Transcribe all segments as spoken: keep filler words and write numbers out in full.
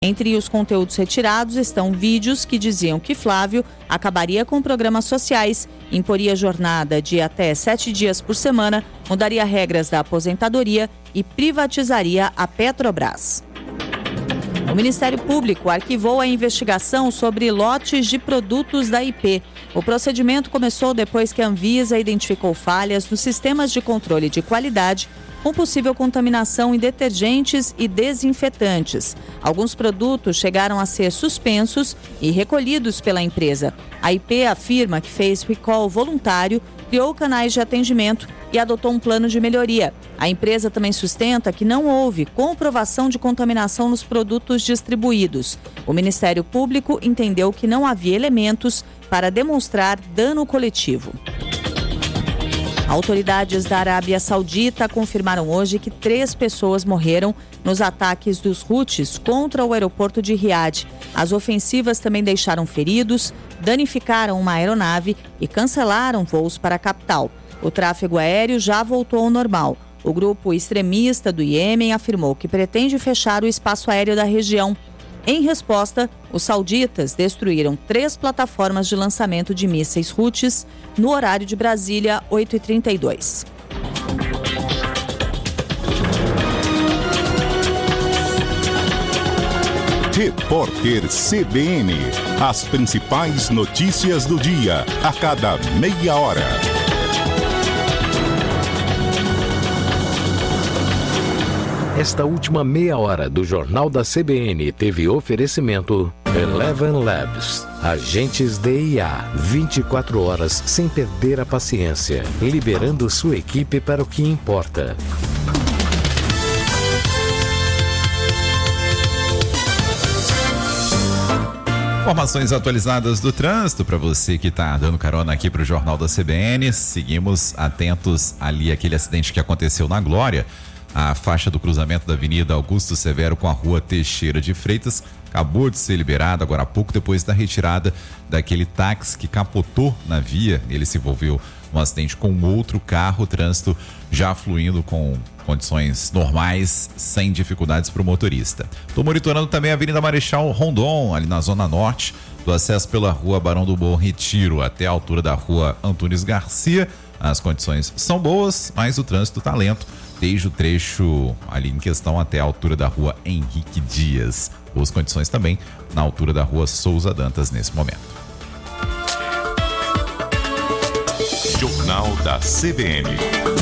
Entre os conteúdos retirados estão vídeos que diziam que Flávio acabaria com programas sociais, imporia jornada de até sete dias por semana, mudaria regras da aposentadoria e privatizaria a Petrobras. O Ministério Público arquivou a investigação sobre lotes de produtos da I P. O procedimento começou depois que a Anvisa identificou falhas nos sistemas de controle de qualidade com possível contaminação em detergentes e desinfetantes. Alguns produtos chegaram a ser suspensos e recolhidos pela empresa. A I P afirma que fez recall voluntário, criou canais de atendimento e adotou um plano de melhoria. A empresa também sustenta que não houve comprovação de contaminação nos produtos distribuídos. O Ministério Público entendeu que não havia elementos para demonstrar dano coletivo. Autoridades da Arábia Saudita confirmaram hoje que três pessoas morreram nos ataques dos Houthis contra o aeroporto de Riad. As ofensivas também deixaram feridos, danificaram uma aeronave e cancelaram voos para a capital. O tráfego aéreo já voltou ao normal. O grupo extremista do Iêmen afirmou que pretende fechar o espaço aéreo da região. Em resposta, os sauditas destruíram três plataformas de lançamento de mísseis Houthis no horário de Brasília, oito e trinta e dois. Repórter C B N. As principais notícias do dia, a cada meia hora. Esta última meia hora do Jornal da C B N teve oferecimento Eleven Labs. Agentes D I A, vinte e quatro horas sem perder a paciência, liberando sua equipe para o que importa. Informações atualizadas do trânsito para você que está dando carona aqui para o Jornal da C B N. Seguimos atentos ali àquele acidente que aconteceu na Glória. A faixa do cruzamento da Avenida Augusto Severo com a Rua Teixeira de Freitas acabou de ser liberada agora há pouco, depois da retirada daquele táxi que capotou na via. Ele se envolveu num acidente com outro carro, o trânsito já fluindo com condições normais, sem dificuldades para o motorista. Estou monitorando também a Avenida Marechal Rondon, ali na Zona Norte, do acesso pela Rua Barão do Bom Retiro até a altura da Rua Antunes Garcia. As condições são boas, mas o trânsito está lento, desde o trecho ali em questão até a altura da Rua Henrique Dias. Boas condições também na altura da Rua Souza Dantas nesse momento. Jornal da C B N.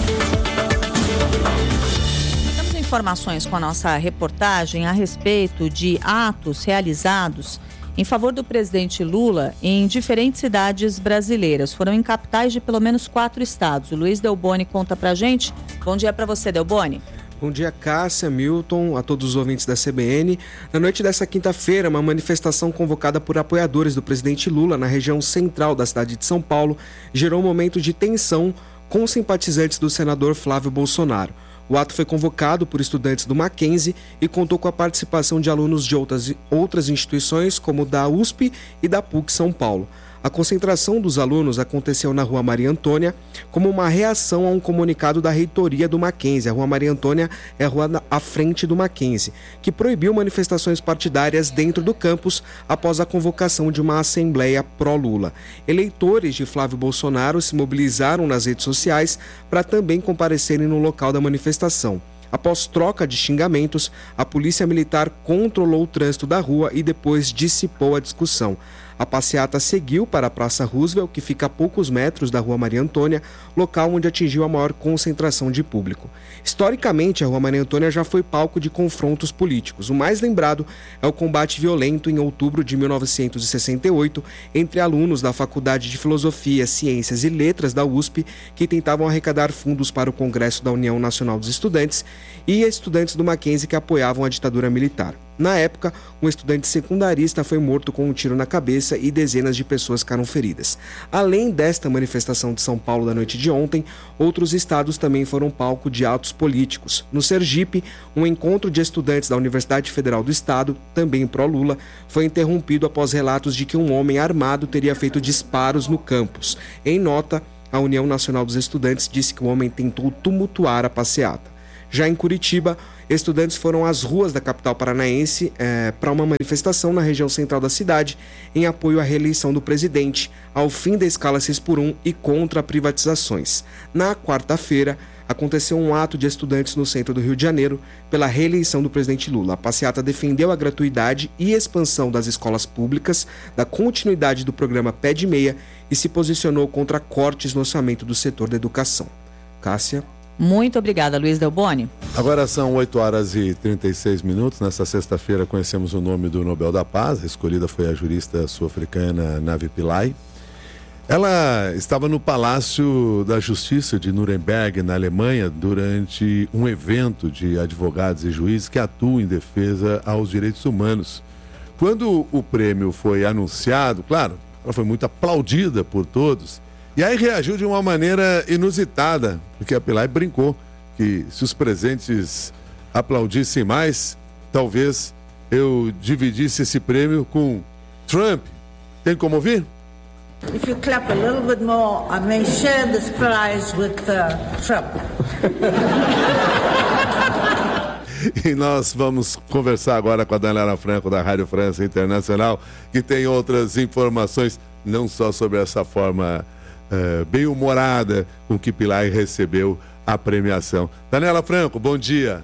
Temos informações com a nossa reportagem a respeito de atos realizados em favor do presidente Lula em diferentes cidades brasileiras. Foram em capitais de pelo menos quatro estados. O Luiz Delboni conta pra gente. Bom dia para você, Delboni. Bom dia, Cássia, Milton, a todos os ouvintes da C B N. Na noite dessa quinta-feira, uma manifestação convocada por apoiadores do presidente Lula na região central da cidade de São Paulo gerou um momento de tensão com simpatizantes do senador Flávio Bolsonaro. O ato foi convocado por estudantes do Mackenzie e contou com a participação de alunos de outras, outras instituições, como da U S P e da P U C São Paulo. A concentração dos alunos aconteceu na Rua Maria Antônia como uma reação a um comunicado da reitoria do Mackenzie. A Rua Maria Antônia é a rua à frente do Mackenzie, que proibiu manifestações partidárias dentro do campus após a convocação de uma assembleia pró-Lula. Eleitores de Flávio Bolsonaro se mobilizaram nas redes sociais para também comparecerem no local da manifestação. Após troca de xingamentos, a polícia militar controlou o trânsito da rua e depois dissipou a discussão. A passeata seguiu para a Praça Roosevelt, que fica a poucos metros da Rua Maria Antônia, local onde atingiu a maior concentração de público. Historicamente, a Rua Maria Antônia já foi palco de confrontos políticos. O mais lembrado é o combate violento em outubro de mil novecentos e sessenta e oito entre alunos da Faculdade de Filosofia, Ciências e Letras da U S P, que tentavam arrecadar fundos para o Congresso da União Nacional dos Estudantes, e estudantes do Mackenzie que apoiavam a ditadura militar. Na época, um estudante secundarista foi morto com um tiro na cabeça e dezenas de pessoas ficaram feridas. Além desta manifestação de São Paulo da noite de ontem, outros estados também foram palco de atos políticos. No Sergipe, um encontro de estudantes da Universidade Federal do Estado, também pró-Lula, foi interrompido após relatos de que um homem armado teria feito disparos no campus. Em nota, a União Nacional dos Estudantes disse que o homem tentou tumultuar a passeata. Já em Curitiba, estudantes foram às ruas da capital paranaense eh, para uma manifestação na região central da cidade em apoio à reeleição do presidente, ao fim da escala seis por um e contra privatizações. Na quarta-feira, aconteceu um ato de estudantes no centro do Rio de Janeiro pela reeleição do presidente Lula. A passeata defendeu a gratuidade e expansão das escolas públicas, da continuidade do programa Pé de Meia e se posicionou contra cortes no orçamento do setor da educação. Cássia. Muito obrigada, Luiz Delboni. Agora são oito horas e trinta e seis minutos. Nesta sexta-feira conhecemos o nome do Nobel da Paz. A escolhida foi a jurista sul-africana Navi Pillay. Ela estava no Palácio da Justiça de Nuremberg, na Alemanha, durante um evento de advogados e juízes que atuam em defesa aos direitos humanos. Quando o prêmio foi anunciado, claro, ela foi muito aplaudida por todos. E aí reagiu de uma maneira inusitada, porque a Pillay brincou que se os presentes aplaudissem mais, talvez eu dividisse esse prêmio com Trump. Tem como ouvir? If you clap a little bit more, I may share this prize with uh, Trump. E nós vamos conversar agora com a Daniela Franco, da Rádio França Internacional, que tem outras informações, não só sobre essa forma uh, bem humorada com que Pillay recebeu a premiação. Daniela Franco, bom dia.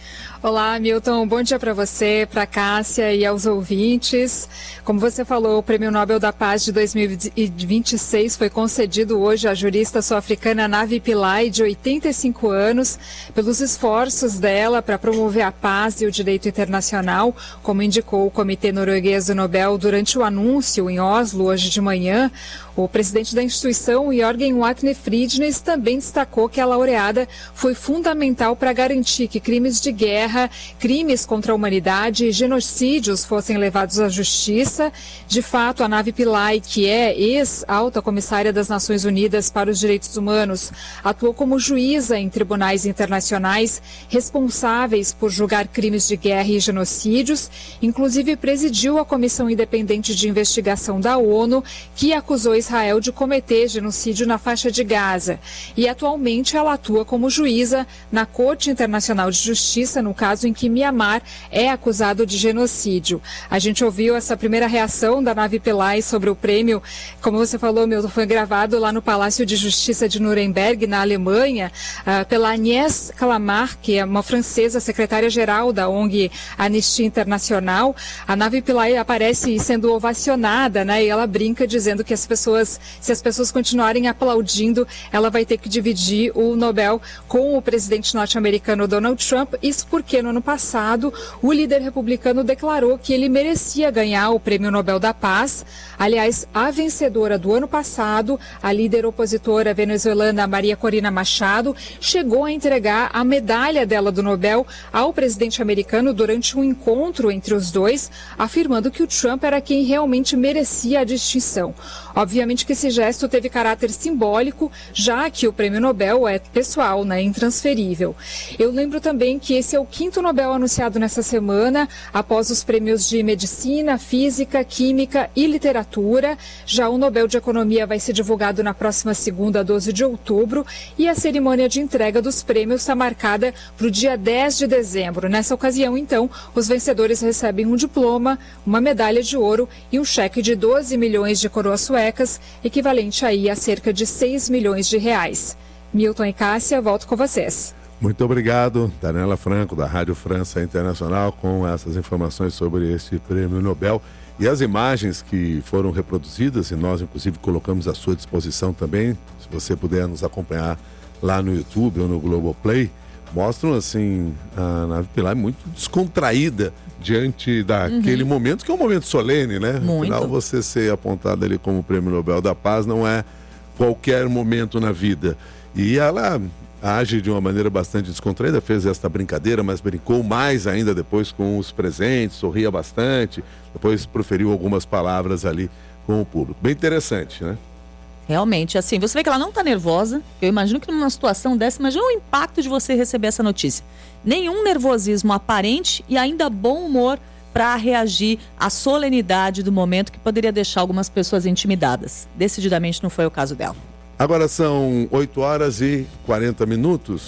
Olá, Milton. Bom dia para você, para a Cássia e aos ouvintes. Como você falou, o Prêmio Nobel da Paz de dois mil e vinte e seis foi concedido hoje à jurista sul-africana Navi Pillay, de oitenta e cinco anos, pelos esforços dela para promover a paz e o direito internacional, como indicou o Comitê Norueguês do Nobel durante o anúncio em Oslo hoje de manhã. O presidente da instituição, Jørgen Watne Friednes, também destacou que a laureada foi fundamental para garantir que crimes de guerra, crimes contra a humanidade e genocídios fossem levados à justiça. De fato, a Navi Pillay, que é ex-alta comissária das Nações Unidas para os Direitos Humanos, atuou como juíza em tribunais internacionais responsáveis por julgar crimes de guerra e genocídios, inclusive presidiu a Comissão Independente de Investigação da ONU, que acusou Israel de cometer genocídio na faixa de Gaza. E atualmente ela atua como juíza na Corte Internacional de Justiça, no caso em que Mianmar é acusado de genocídio. A gente ouviu essa primeira reação da Navi Pillay sobre o prêmio. Como você falou, Milton, foi gravado lá no Palácio de Justiça de Nuremberg, na Alemanha, uh, pela Agnès Clamart, que é uma francesa, secretária-geral da O N G Anistia Internacional. A Navi Pillay aparece sendo ovacionada, né? E ela brinca dizendo que as pessoas se as pessoas continuarem aplaudindo, ela vai ter que dividir o Nobel com o presidente norte-americano Donald Trump. Isso porque no ano passado o líder republicano declarou que ele merecia ganhar o Prêmio Nobel da Paz. Aliás, a vencedora do ano passado, a líder opositora venezuelana Maria Corina Machado, chegou a entregar a medalha dela do Nobel ao presidente americano durante um encontro entre os dois, afirmando que o Trump era quem realmente merecia a distinção. Obviamente que esse gesto teve caráter simbólico, já que o prêmio Nobel é pessoal, né, intransferível. Eu lembro também que esse é o quinto Nobel anunciado nessa semana, após os prêmios de Medicina, Física, Química e Literatura. Já o Nobel de Economia vai ser divulgado na próxima segunda, doze de outubro, e a cerimônia de entrega dos prêmios está marcada para o dia dez de dezembro. Nessa ocasião, então, os vencedores recebem um diploma, uma medalha de ouro e um cheque de doze milhões de coroas suecas, equivalente aí a cerca de seis milhões de reais. Milton e Cássia, volto com vocês. Muito obrigado, Daniela Franco, da Rádio França Internacional, com essas informações sobre este prêmio Nobel. E as imagens que foram reproduzidas, e nós inclusive colocamos à sua disposição também, se você puder nos acompanhar lá no YouTube ou no Globoplay, mostram assim a Navi Pillay muito descontraída diante daquele uhum. momento, que é um momento solene, né? Muito. Afinal, você ser apontado ali como Prêmio Nobel da Paz não é qualquer momento na vida. E ela age de uma maneira bastante descontraída, fez esta brincadeira, mas brincou mais ainda depois com os presentes, sorria bastante, depois proferiu algumas palavras ali com o público. Bem interessante, né? Realmente, assim, você vê que ela não está nervosa. Eu imagino que numa situação dessa, imagina o impacto de você receber essa notícia. Nenhum nervosismo aparente e ainda bom humor para reagir à solenidade do momento, que poderia deixar algumas pessoas intimidadas. Decididamente não foi o caso dela. Agora são oito horas e quarenta minutos.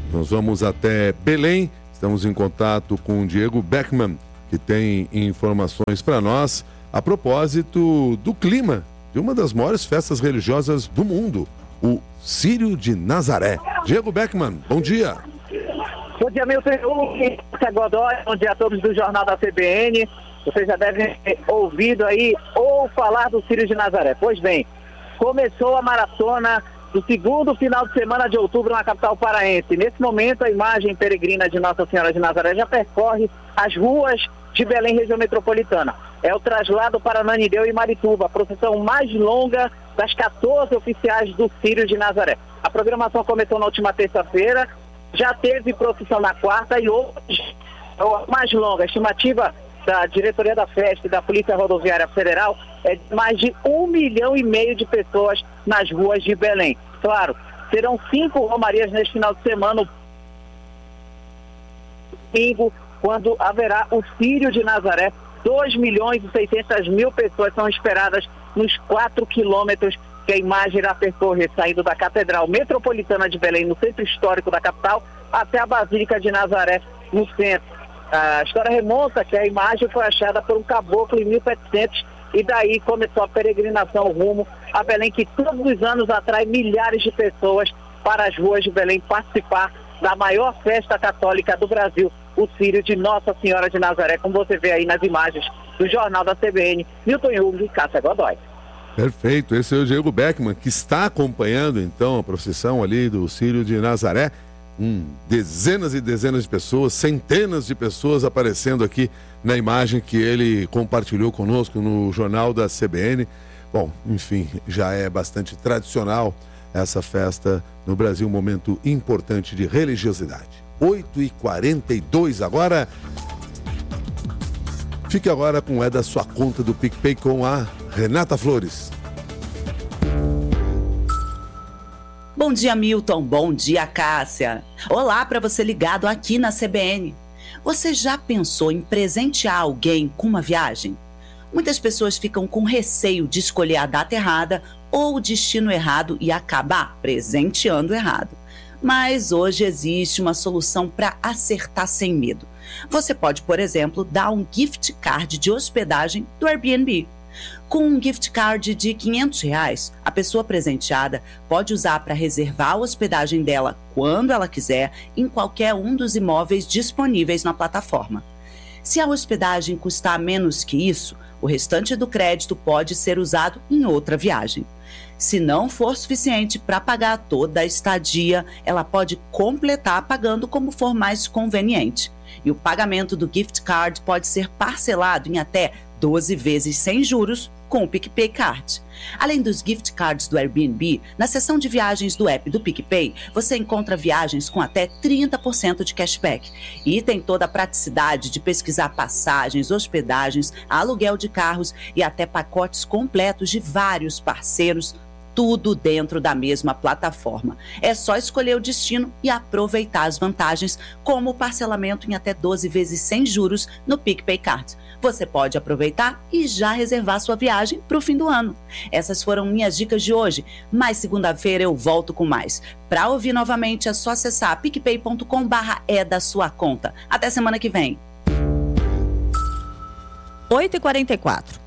Nós vamos até Belém, estamos em contato com o Diego Beckman, que tem informações para nós a propósito do clima de uma das maiores festas religiosas do mundo, o Círio de Nazaré. Diego Beckman, bom dia. Bom dia, Milton Hugo, Godoy, bom dia a todos do Jornal da C B N. Vocês já devem ter ouvido aí ou falar do Círio de Nazaré. Pois bem, começou a maratona do segundo final de semana de outubro na capital paraense. Nesse momento, a imagem peregrina de Nossa Senhora de Nazaré já percorre as ruas de Belém, região metropolitana. É o traslado para Nanideu e Marituba, a procissão mais longa das quatorze oficiais do Círio de Nazaré. A programação começou na última terça-feira, já teve procissão na quarta e hoje, a mais longa, a estimativa da diretoria da festa e da Polícia Rodoviária Federal é de mais de um milhão e meio de pessoas nas ruas de Belém. Claro, serão cinco romarias neste final de semana, domingo, quando haverá o Círio de Nazaré. dois milhões e seiscentas mil pessoas são esperadas nos quatro quilômetros que a imagem irá percorrer, saindo da Catedral Metropolitana de Belém, no centro histórico da capital, até a Basílica de Nazaré, no centro. A história remonta que a imagem foi achada por um caboclo em mil e setecentos e daí começou a peregrinação rumo a Belém, que todos os anos atrai milhares de pessoas para as ruas de Belém participar da maior festa católica do Brasil, o Círio de Nossa Senhora de Nazaré, como você vê aí nas imagens do Jornal da C B N, Milton Hugo e Cássia Godoy. Perfeito, esse é o Diego Beckman, que está acompanhando então a procissão ali do Círio de Nazaré. Hum, dezenas e dezenas de pessoas, centenas de pessoas aparecendo aqui na imagem que ele compartilhou conosco no Jornal da C B N. Bom, enfim, já é bastante tradicional essa festa no Brasil, um momento importante de religiosidade. oito e quarenta e dois agora. Fique agora com o É da Sua Conta do PicPay com a Renata Flores. Bom dia, Milton. Bom dia, Cássia. Olá para você ligado aqui na C B N. Você já pensou em presentear alguém com uma viagem? Muitas pessoas ficam com receio de escolher a data errada ou o destino errado e acabar presenteando errado. Mas hoje existe uma solução para acertar sem medo. Você pode, por exemplo, dar um gift card de hospedagem do Airbnb. Com um gift card de quinhentos reais, a pessoa presenteada pode usar para reservar a hospedagem dela quando ela quiser em qualquer um dos imóveis disponíveis na plataforma. Se a hospedagem custar menos que isso, o restante do crédito pode ser usado em outra viagem. Se não for suficiente para pagar toda a estadia, ela pode completar pagando como for mais conveniente. E o pagamento do gift card pode ser parcelado em até doze vezes sem juros com o PicPay Card. Além dos gift cards do Airbnb, na seção de viagens do app do PicPay, você encontra viagens com até trinta por cento de cashback. E tem toda a praticidade de pesquisar passagens, hospedagens, aluguel de carros e até pacotes completos de vários parceiros, tudo dentro da mesma plataforma. É só escolher o destino e aproveitar as vantagens, como o parcelamento em até doze vezes sem juros no PicPay Card. Você pode aproveitar e já reservar sua viagem para o fim do ano. Essas foram minhas dicas de hoje, mas segunda-feira eu volto com mais. Para ouvir novamente é só acessar picpay ponto com barra é da sua conta. Até semana que vem. oito e quarenta e quatro.